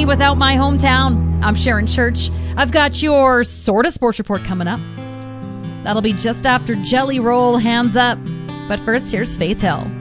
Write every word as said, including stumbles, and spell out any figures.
without my hometown. I'm Sharon Church. I've got your sorta sports report coming up. That'll be just after Jelly Roll Hands Up. But first, here's Faith Hill.